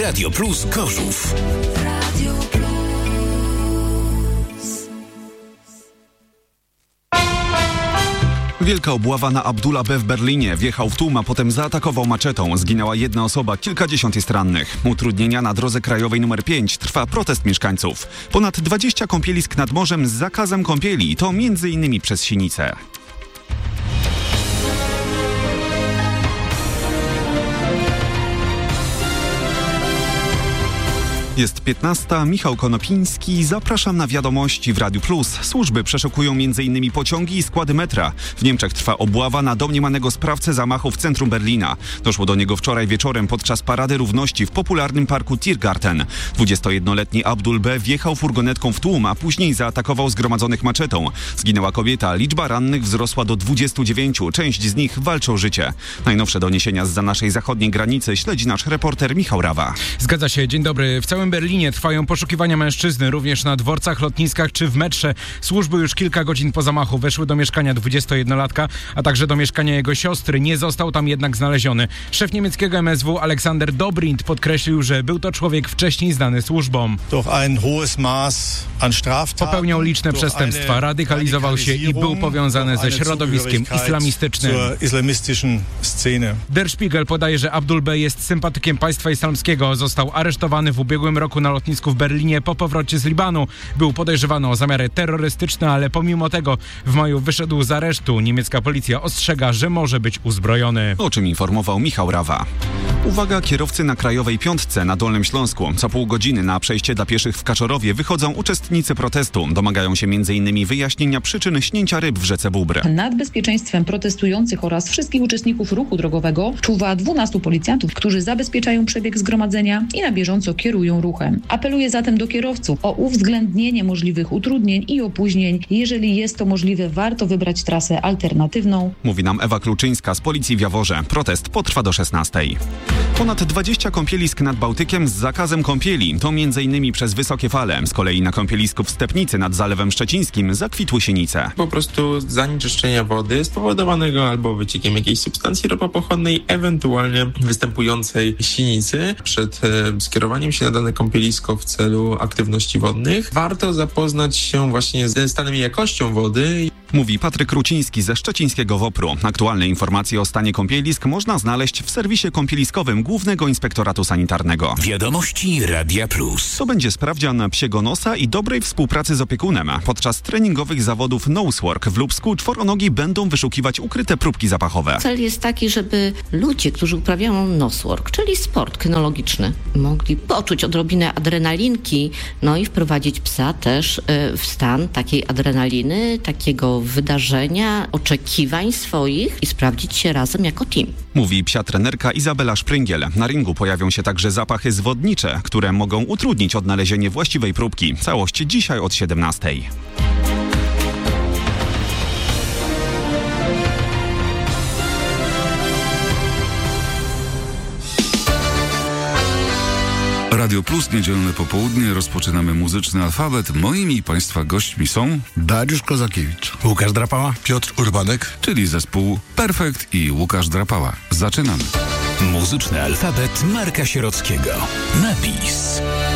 Radio Plus Gorzów. Wielka obława na Abdullah B. w Berlinie. Wjechał w tłum, a potem zaatakował maczetą. Zginęła jedna osoba, kilkadziesiąt jest rannych. Utrudnienia na drodze krajowej nr 5. Trwa protest mieszkańców. Ponad 20 kąpielisk nad morzem z zakazem kąpieli. To m.in. przez Sinicę. Jest 15. Michał Konopiński. Zapraszam na wiadomości w Radiu Plus. Służby przeszukują m.in. pociągi i składy metra. W Niemczech trwa obława na domniemanego sprawcę zamachu w centrum Berlina. Doszło do niego wczoraj wieczorem podczas Parady Równości w popularnym parku Tiergarten. 21-letni Abdul B. wjechał furgonetką w tłum, a później zaatakował zgromadzonych maczetą. Zginęła kobieta. Liczba rannych wzrosła do 29. Część z nich walczy o życie. Najnowsze doniesienia zza naszej zachodniej granicy śledzi nasz reporter Michał Rawa. Zgadza się. Dzień dobry. W całym Berlinie trwają poszukiwania mężczyzny, również na dworcach, lotniskach czy w metrze. Służby już kilka godzin po zamachu weszły do mieszkania 21-latka, a także do mieszkania jego siostry. Nie został tam jednak znaleziony. Szef niemieckiego MSW Alexander Dobrindt podkreślił, że był to człowiek wcześniej znany służbom. Popełniał liczne przestępstwa, radykalizował się i był powiązany ze środowiskiem islamistycznym. Der Spiegel podaje, że Abdul B. jest sympatykiem państwa islamskiego. Został aresztowany w ubiegłym roku na lotnisku w Berlinie po powrocie z Libanu. Był podejrzewany o zamiary terrorystyczne, ale pomimo tego w maju wyszedł z aresztu. Niemiecka policja ostrzega, że może być uzbrojony. O czym informował Michał Rawa. Uwaga, kierowcy na Krajowej Piątce na Dolnym Śląsku. Co pół godziny na przejście dla pieszych w Kaczorowie wychodzą uczestnicy protestu. Domagają się m.in. wyjaśnienia przyczyn śnięcia ryb w rzece Bóbr. Nad bezpieczeństwem protestujących oraz wszystkich uczestników ruchu drogowego czuwa 12 policjantów, którzy zabezpieczają przebieg zgromadzenia i na bieżąco kierują ruchem. Apeluje zatem do kierowców o uwzględnienie możliwych utrudnień i opóźnień. Jeżeli jest to możliwe, warto wybrać trasę alternatywną. Mówi nam Ewa Kluczyńska z Policji w Jaworze. Protest potrwa do 16. Ponad 20 kąpielisk nad Bałtykiem z zakazem kąpieli. To m.in. przez wysokie fale. Z kolei na kąpielisku w Stepnicy nad Zalewem Szczecińskim zakwitły sienice. Po prostu zanieczyszczenia wody spowodowanego albo wyciekiem jakiejś substancji ropopochodnej, ewentualnie występującej sinicy. Przed skierowaniem się na dane kąpielisko w celu aktywności wodnych warto zapoznać się właśnie ze stanem i jakością wody. Mówi Patryk Ruciński ze szczecińskiego WOPR-u. Aktualne informacje o stanie kąpielisk można znaleźć w serwisie kąpieliskowym Głównego Inspektoratu Sanitarnego. Wiadomości Radia Plus. To będzie sprawdzian psiego nosa i dobrej współpracy z opiekunem. Podczas treningowych zawodów Nosework w Lubsku czworonogi będą wyszukiwać ukryte próbki zapachowe. Cel jest taki, żeby ludzie, którzy uprawiają nosework, czyli sport kynologiczny, mogli poczuć odrobinę adrenalinki, no i wprowadzić psa też w stan takiej adrenaliny, takiego wydarzenia, oczekiwań swoich i sprawdzić się razem jako team. Mówi psia trenerka Izabela Szpryngiel. Na ringu pojawią się także zapachy zwodnicze, które mogą utrudnić odnalezienie właściwej próbki. Całość dzisiaj od 17. Radio Plus, niedzielne popołudnie. Rozpoczynamy muzyczny alfabet. Moimi i Państwa gośćmi są Dariusz Kozakiewicz, Łukasz Drapała, Piotr Urbanek, czyli zespół Perfekt i Łukasz Drapała. Zaczynamy. Muzyczny alfabet Marka Sierockiego. Napis.